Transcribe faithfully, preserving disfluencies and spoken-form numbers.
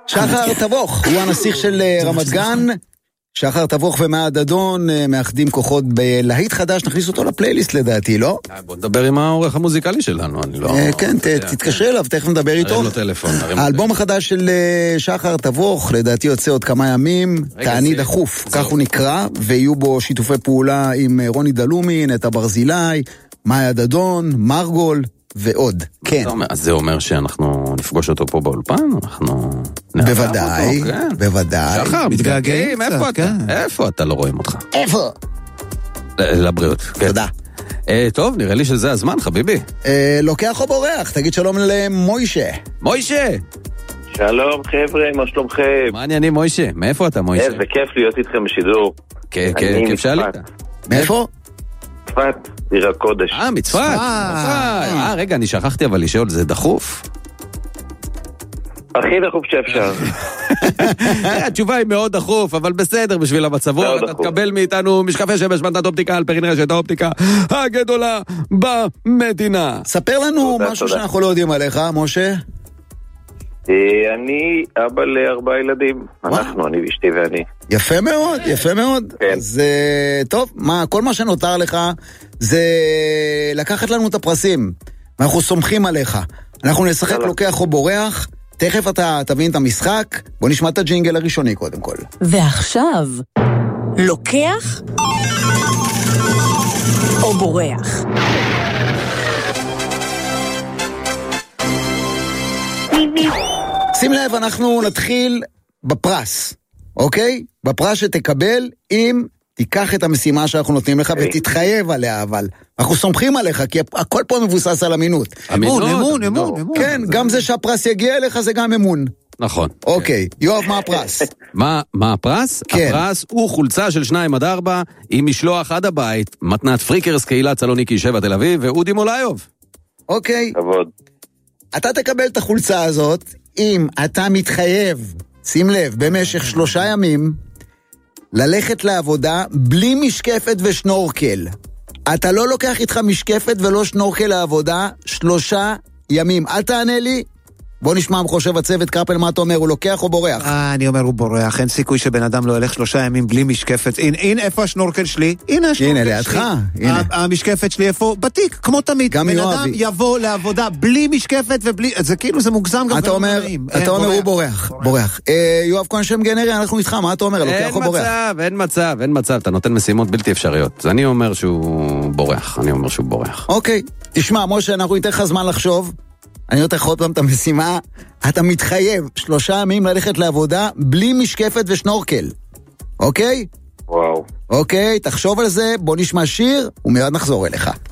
שחר תבוך, הוא הנסיך של רמת גן. שחר תבוך ומעד אדון מאחדים כוחות בלהיט חדש, נכניס אותו לפלייליסט לדעתי, לא? בוא נדבר עם העורך המוזיקלי שלנו, אני לא... כן, תתקשר אליו, תכף נדבר איתו. הרים לו טלפון. האלבום החדש של שחר תבוך, לדעתי יוצא עוד כמה ימים, תעני דחוף, כך הוא נקרא, ויהיו בו שיתופי פעולה עם רוני דלומי, נטע ברזילי, מעד אדון, מרגול, ועוד, כן. אז זה אומר שאנחנו נפגוש אותו פה באולפן? אנחנו... בוודאי, בוודאי. שחר, מתגעגעים, איפה אתה? איפה אתה? לא רואים אותך. איפה? לבריאות. תודה. טוב, נראה לי שזה הזמן, חביבי. לוקח או בורח, תגיד שלום למוישה. מוישה! שלום חבר'ה, מה שלומכם? מה עניינים מוישה? מאיפה אתה מוישה? איזה כיף להיות איתכם בשידור. כן, כן, כיף שעלית. מאיפה? מצפת, עיר הקודש. אה, מצפת. אה, רגע, אני שכחתי אבל לשאול, זה דחוף? הכי דחוף שאפשר. התשובה היא מאוד דחוף, אבל בסדר בשביל המצבור. אתה תקבל מאיתנו משקפי שמש מתנת אופטיקה על פרין רשת האופטיקה הגדולה במדינה. ספר לנו משהו שאנחנו לא יודעים עליך, משה. אני אבא לארבעה ילדים. אנחנו, אני ואשתי ואני. יפה מאוד, יפה מאוד. אז טוב, כל מה שנותר לך זה לקחת לנו את הפרסים. אנחנו סומכים עליך. אנחנו נשחק לוקח או בורח. תכף אתה תבין את המשחק. בוא נשמע את הג'ינגל הראשוני קודם כל. ועכשיו, לוקח או בורח? שים לב, אנחנו נתחיל בפרס, אוקיי? בפרס שתקבל אם תיקח את המשימה שאנחנו נותנים לך ותתחייב עליה, אבל אנחנו סומכים עליך, כי הכל פה מבוסס על אמינות. אמון, אמון, אמון. כן, גם זה שהפרס יגיע אליך זה גם אמון. נכון. אוקיי, יואב, מה הפרס? מה הפרס? הפרס הוא חולצה של שניים עד ארבע, עם משלוח עד הבית, מתנת פריקרס קהילת סלוניקי שבע תל אביב, ואודי מולאיוב. אוקיי. כבוד. אתה תקבל את החולצה הזאת, אם אתה מתחייב, שים לב, במשך שלושה ימים, ללכת לעבודה בלי משקפת ושנורקל. אתה לא לוקח איתך משקפת ולא שנורקל לעבודה, שלושה ימים. אל תענה לי. בוא נשמע מחושב הצוות. קרפל, מה אתה אומר? הוא לוקח או בורח? אה, אני אומר הוא בורח. אין סיכוי שבן אדם לא ילך שלושה ימים בלי משקפת. הנה, איפה השנורקל שלי? הנה השנורקל שלי. הנה, לידך. המשקפת שלי איפה? בתיק, כמו תמיד. בן אדם יבוא לעבודה בלי משקפת ובלי... זה כאילו, זה מוגזם גם. אתה אומר, אתה אומר הוא בורח. בורח. יואב כהן שם גנרי, אנחנו איתך. מה אתה אומר? לוקח או בורח? אין מצב, אין מצב, אין מצב. אתה נותן משימות בלתי אפשריות. אני אומר שהוא בורח. אני אומר שהוא בורח. אוקיי. תשמע, משה, אנחנו ניתן לך זמן לחשוב. אני רוצה עוד פעם את המשימה, אתה מתחייב שלושה ימים ללכת לעבודה בלי משקפת ושנורקל, אוקיי? וואו. אוקיי, תחשוב על זה, בוא נשמע שיר ומיד נחזור אליך.